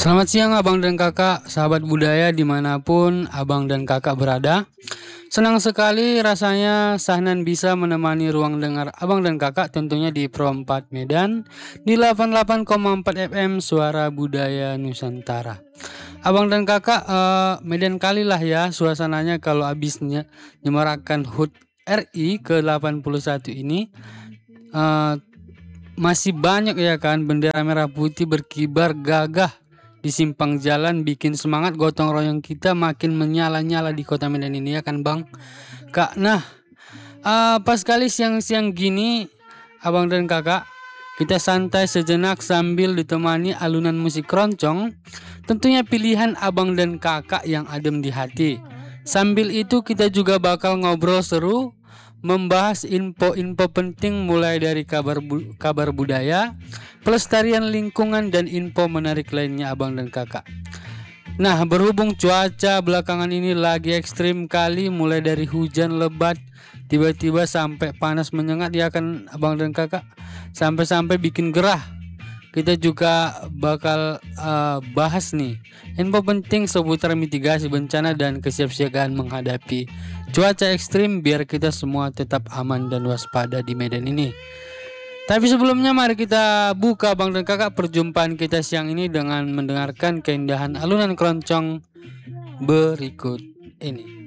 Selamat siang abang dan kakak, sahabat budaya dimanapun abang dan kakak berada. Senang sekali rasanya Sahnan bisa menemani ruang dengar abang dan kakak tentunya di Pro 4 Medan di 88,4 FM Suara Budaya Nusantara. Abang dan kakak Medan kali lah ya suasananya kalau abisnya nyemarakan HUT RI ke-81 ini. Eh, Masih banyak ya kan bendera merah putih berkibar gagah di simpang jalan, bikin semangat gotong royong kita makin menyala-nyala di kota Medan ini ya kan bang kak. Nah, pas kali siang-siang gini abang dan kakak kita santai sejenak sambil ditemani alunan musik keroncong, tentunya pilihan abang dan kakak yang adem di hati. Sambil itu kita juga bakal ngobrol seru, membahas info-info penting mulai dari kabar budaya, pelestarian lingkungan dan info menarik lainnya abang dan kakak. Nah, berhubung cuaca belakangan ini lagi ekstrim kali, mulai dari hujan lebat tiba-tiba sampai panas menyengat ya kan abang dan kakak, sampai-sampai bikin gerah. Kita juga bakal bahas nih info penting seputar mitigasi bencana dan kesiapsiagaan menghadapi cuaca ekstrim biar kita semua tetap aman dan waspada di Medan ini. Tapi sebelumnya mari kita buka bang dan kakak perjumpaan kita siang ini dengan mendengarkan keindahan alunan keroncong berikut ini.